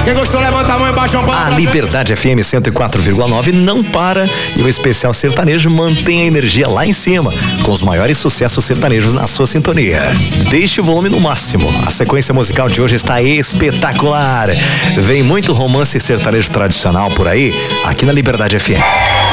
Quem gostou, levanta a mão e baixa uma palma. A Liberdade FM 104,9 não para e o especial sertanejo mantém a energia lá em cima, com os maiores sucessos sertanejos na sua sintonia. Deixe o volume no máximo. A sequência musical de hoje está espetacular. Vem muito romance sertanejo tradicional por aí, aqui na Liberdade FM.